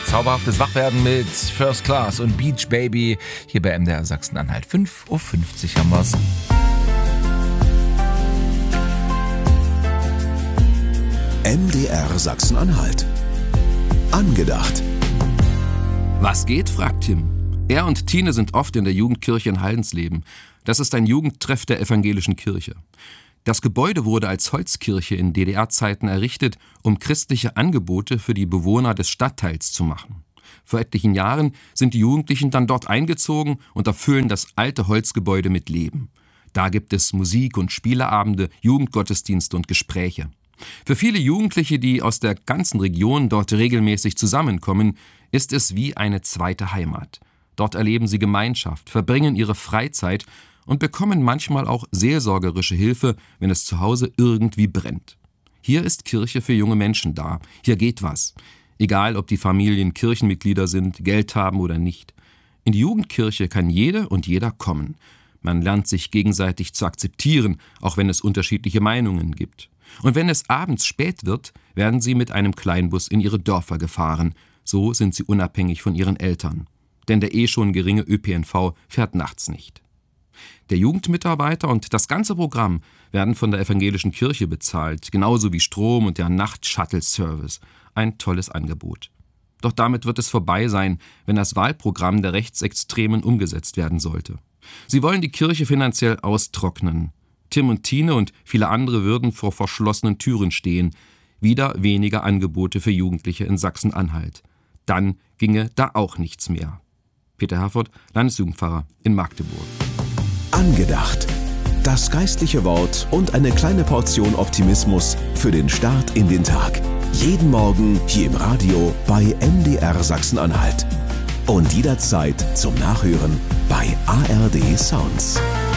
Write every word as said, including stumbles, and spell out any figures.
Zauberhaftes Wachwerden mit First Class und Beach Baby. Hier bei M D R Sachsen-Anhalt. fünf Uhr fünfzig haben wir's. M D R Sachsen-Anhalt. Angedacht. Was geht, fragt Tim. Er und Tine sind oft in der Jugendkirche in Haldensleben. Das ist ein Jugendtreff der evangelischen Kirche. Das Gebäude wurde als Holzkirche in D D R-Zeiten errichtet, um christliche Angebote für die Bewohner des Stadtteils zu machen. Vor etlichen Jahren sind die Jugendlichen dann dort eingezogen und erfüllen das alte Holzgebäude mit Leben. Da gibt es Musik- und Spieleabende, Jugendgottesdienste und Gespräche. Für viele Jugendliche, die aus der ganzen Region dort regelmäßig zusammenkommen, ist es wie eine zweite Heimat. Dort erleben sie Gemeinschaft, verbringen ihre Freizeit und bekommen manchmal auch seelsorgerische Hilfe, wenn es zu Hause irgendwie brennt. Hier ist Kirche für junge Menschen da. Hier geht was. Egal, ob die Familien Kirchenmitglieder sind, Geld haben oder nicht. In die Jugendkirche kann jede und jeder kommen. Man lernt sich gegenseitig zu akzeptieren, auch wenn es unterschiedliche Meinungen gibt. Und wenn es abends spät wird, werden sie mit einem Kleinbus in ihre Dörfer gefahren. So sind sie unabhängig von ihren Eltern. Denn der eh schon geringe Ö P N V fährt nachts nicht. Der Jugendmitarbeiter und das ganze Programm werden von der evangelischen Kirche bezahlt, genauso wie Strom und der Nacht-Shuttle-Service. Ein tolles Angebot. Doch damit wird es vorbei sein, wenn das Wahlprogramm der Rechtsextremen umgesetzt werden sollte. Sie wollen die Kirche finanziell austrocknen. Tim und Tine und viele andere würden vor verschlossenen Türen stehen. Wieder weniger Angebote für Jugendliche in Sachsen-Anhalt. Dann ginge da auch nichts mehr. Peter Herford, Landesjugendpfarrer in Magdeburg. Angedacht. Das geistliche Wort und eine kleine Portion Optimismus für den Start in den Tag. Jeden Morgen hier im Radio bei M D R Sachsen-Anhalt. Und jederzeit zum Nachhören bei A R D Sounds.